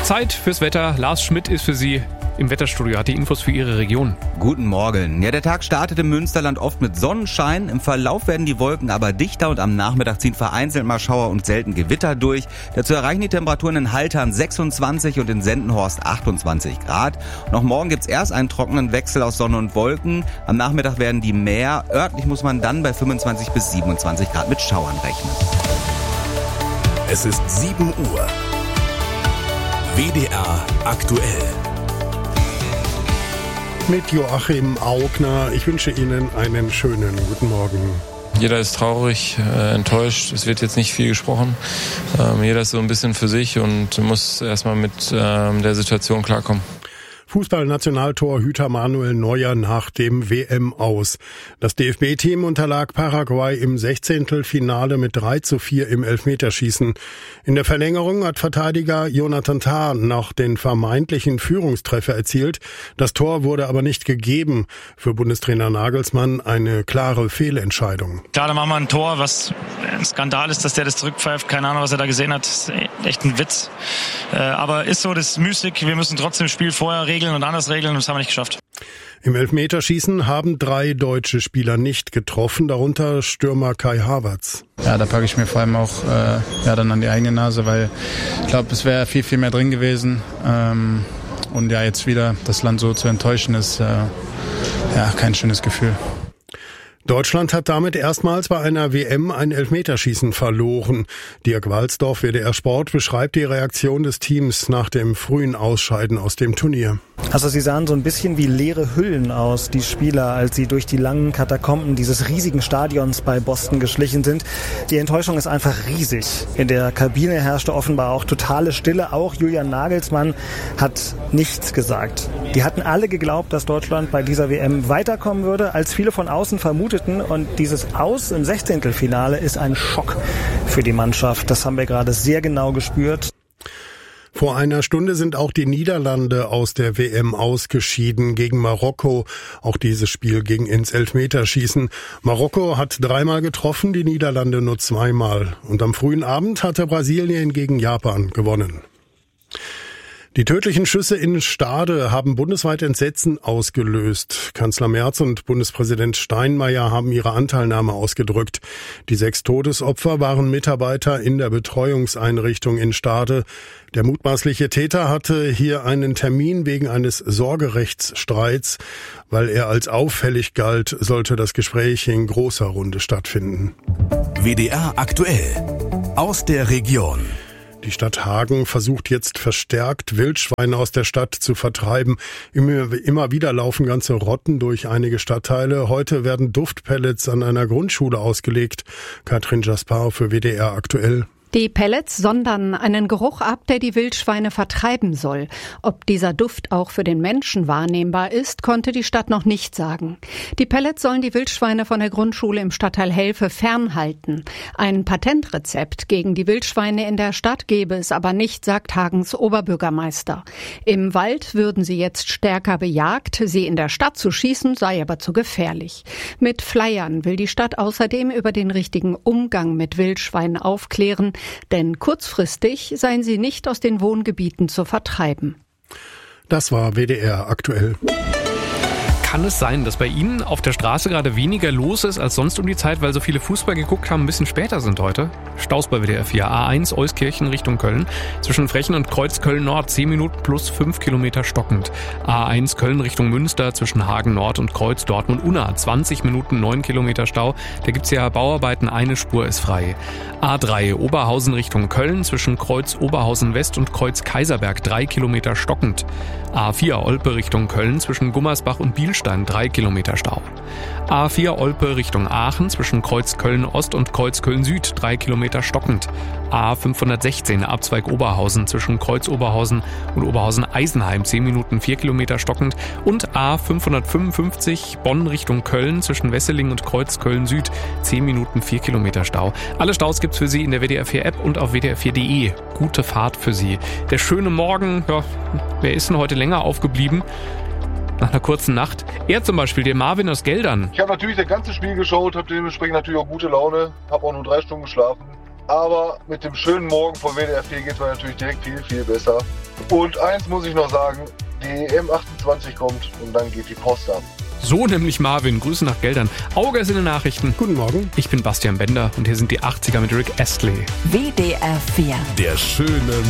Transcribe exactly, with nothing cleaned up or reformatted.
Zeit fürs Wetter. Lars Schmidt ist für Sie im Wetterstudio, hat die Infos für Ihre Region. Guten Morgen. Ja, der Tag startet im Münsterland oft mit Sonnenschein. Im Verlauf werden die Wolken aber dichter und am Nachmittag ziehen vereinzelt mal Schauer und selten Gewitter durch. Dazu erreichen die Temperaturen in Haltern sechsundzwanzig und in Sendenhorst achtundzwanzig Grad. Noch morgen gibt's erst einen trockenen Wechsel aus Sonne und Wolken. Am Nachmittag werden die mehr. Örtlich muss man dann bei fünfundzwanzig bis siebenundzwanzig Grad mit Schauern rechnen. Es ist sieben Uhr. W D R aktuell. Mit Joachim Augner. Ich wünsche Ihnen einen schönen guten Morgen. Jeder ist traurig, äh, enttäuscht. Es wird jetzt nicht viel gesprochen. Ähm, jeder ist so ein bisschen für sich und muss erstmal mit ähm, der Situation klarkommen. Fußballnationaltorhüter Manuel Neuer nach dem W M-Aus. Das D F B-Team unterlag Paraguay im Sechzehntelfinale mit drei zu vier im Elfmeterschießen. In der Verlängerung hat Verteidiger Jonathan Tah noch den vermeintlichen Führungstreffer erzielt. Das Tor wurde aber nicht gegeben. Für Bundestrainer Nagelsmann eine klare Fehlentscheidung. Klar, da machen wir ein Tor, was ein Skandal ist, dass der das zurückpfeift. Keine Ahnung, was er da gesehen hat. Das ist echt ein Witz. Aber ist so, das ist müßig. Wir müssen trotzdem das Spiel vorher regeln und anders regeln, und das haben wir nicht geschafft. Im Elfmeterschießen haben drei deutsche Spieler nicht getroffen, darunter Stürmer Kai Havertz. Ja, da packe ich mir vor allem auch äh, ja, dann an die eigene Nase, weil ich glaube, es wäre viel, viel mehr drin gewesen. Ähm, und ja, jetzt wieder das Land so zu enttäuschen, ist äh, ja kein schönes Gefühl. Deutschland hat damit erstmals bei einer W M ein Elfmeterschießen verloren. Dirk Walsdorf, W D R Sport, beschreibt die Reaktion des Teams nach dem frühen Ausscheiden aus dem Turnier. Also sie sahen so ein bisschen wie leere Hüllen aus, die Spieler, als sie durch die langen Katakomben dieses riesigen Stadions bei Boston geschlichen sind. Die Enttäuschung ist einfach riesig. In der Kabine herrschte offenbar auch totale Stille. Auch Julian Nagelsmann hat nichts gesagt. Die hatten alle geglaubt, dass Deutschland bei dieser W M weiterkommen würde, als viele von außen vermuteten. Und dieses Aus im Sechzehntelfinale ist ein Schock für die Mannschaft. Das haben wir gerade sehr genau gespürt. Vor einer Stunde sind auch die Niederlande aus der W M ausgeschieden gegen Marokko. Auch dieses Spiel ging ins Elfmeterschießen. Marokko hat dreimal getroffen, die Niederlande nur zweimal. Und am frühen Abend hatte Brasilien gegen Japan gewonnen. Die tödlichen Schüsse in Stade haben bundesweit Entsetzen ausgelöst. Kanzler Merz und Bundespräsident Steinmeier haben ihre Anteilnahme ausgedrückt. Die sechs Todesopfer waren Mitarbeiter in der Betreuungseinrichtung in Stade. Der mutmaßliche Täter hatte hier einen Termin wegen eines Sorgerechtsstreits. Weil er als auffällig galt, sollte das Gespräch in großer Runde stattfinden. W D R aktuell. Aus der Region. Die Stadt Hagen versucht jetzt verstärkt, Wildschweine aus der Stadt zu vertreiben. Immer, immer wieder laufen ganze Rotten durch einige Stadtteile. Heute werden Duftpellets an einer Grundschule ausgelegt. Katrin Jaspar für W D R aktuell. Die Pellets sondern einen Geruch ab, der die Wildschweine vertreiben soll. Ob dieser Duft auch für den Menschen wahrnehmbar ist, konnte die Stadt noch nicht sagen. Die Pellets sollen die Wildschweine von der Grundschule im Stadtteil Helfe fernhalten. Ein Patentrezept gegen die Wildschweine in der Stadt gebe es aber nicht, sagt Hagens Oberbürgermeister. Im Wald würden sie jetzt stärker bejagt. Sie in der Stadt zu schießen, sei aber zu gefährlich. Mit Flyern will die Stadt außerdem über den richtigen Umgang mit Wildschweinen aufklären, denn kurzfristig seien sie nicht aus den Wohngebieten zu vertreiben. Das war W D R aktuell. Kann es sein, dass bei Ihnen auf der Straße gerade weniger los ist als sonst um die Zeit, weil so viele Fußball geguckt haben, ein bisschen später sind heute? Staus bei W D R vier. A eins Euskirchen Richtung Köln. Zwischen Frechen und Kreuz Köln-Nord zehn Minuten plus fünf Kilometer stockend. A eins Köln Richtung Münster zwischen Hagen Nord und Kreuz Dortmund-Unna. zwanzig Minuten neun Kilometer Stau. Da gibt's ja Bauarbeiten, eine Spur ist frei. A drei Oberhausen Richtung Köln zwischen Kreuz Oberhausen West und Kreuz Kaiserberg drei Kilometer stockend. A vier Olpe Richtung Köln zwischen Gummersbach und Bielstein drei Kilometer Stau. A vier Olpe Richtung Aachen zwischen Kreuz Köln Ost und Kreuz Köln Süd drei Kilometer stockend. A fünfhundertsechzehn Abzweig Oberhausen zwischen Kreuz Oberhausen und Oberhausen Eisenheim zehn Minuten vier Kilometer stockend und A fünfhundertfünfundfünfzig Bonn Richtung Köln zwischen Wesseling und Kreuz Köln Süd zehn Minuten vier Kilometer Stau. Alle Staus gibt's für Sie in der W D R vier App und auf W D R vier Punkt de. Gute Fahrt für Sie. Der schöne Morgen, ja, wer ist denn heute länger aufgeblieben? Nach einer kurzen Nacht. Er zum Beispiel, der Marvin aus Geldern. Ich habe natürlich das ganze Spiel geschaut, habe dementsprechend natürlich auch gute Laune, habe auch nur drei Stunden geschlafen. aber mit dem schönen Morgen von W D R vier geht es mir natürlich direkt viel, viel besser. Und eins muss ich noch sagen, die M achtundzwanzig kommt und dann geht die Post ab. So nämlich Marvin. Grüße nach Geldern. Auge ist in den Nachrichten. Guten Morgen. Ich bin Bastian Bender und hier sind die achtziger mit Rick Astley. W D R vier. Der schöne